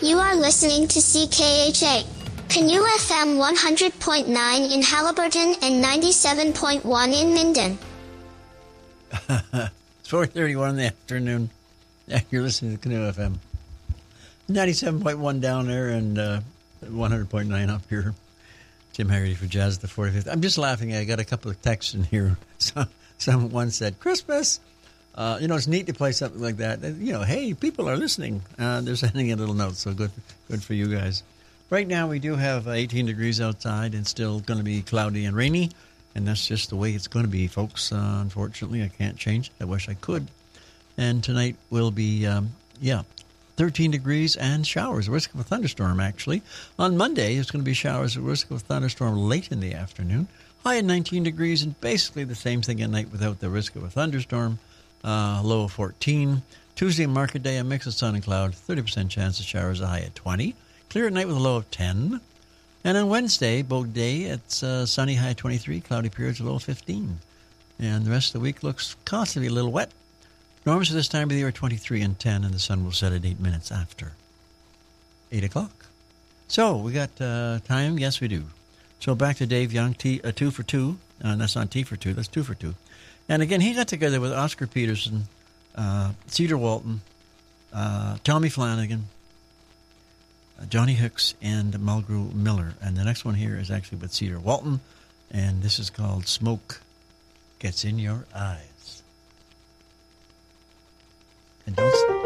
You are listening to CKHA. Canoe FM 100.9 in Halliburton and 97.1 in Minden. It's 4:31 in the afternoon. Yeah, you're listening to Canoe FM. 97.1 down there and 100.9 up here. Jim Haggerty for Jazz at the 45th. I'm just laughing. I got a couple of texts in here. Someone said, Christmas. It's neat to play something like that. Hey, people are listening. They're sending in little notes, so good for you guys. Right now, we do have 18 degrees outside and still going to be cloudy and rainy, and that's just the way it's going to be, folks. Unfortunately, I can't change it. I wish I could. And tonight will be, 13 degrees and showers. Risk of a thunderstorm, actually. On Monday, it's going to be showers. Risk of a thunderstorm late in the afternoon. High at 19 degrees, and basically the same thing at night without the risk of a thunderstorm. Low of 14. Tuesday, market day, a mix of sun and cloud. 30% chance of showers, a high at 20. Clear at night with a low of 10. And on Wednesday, both day, it's sunny, high at 23. Cloudy periods, a low of 15. And the rest of the week looks constantly a little wet. Norms for this time of the year are 23 and 10, and the sun will set at 8 minutes after 8 o'clock. So, we got time? Yes, we do. So, back to Dave Young, 2 for 2. That's not T for 2, that's 2 for 2. And again, he got together with Oscar Peterson, Cedar Walton, Tommy Flanagan, Johnny Hicks, and Mulgrew Miller. And the next one here is actually with Cedar Walton, and this is called Smoke Gets in Your Eyes. And don't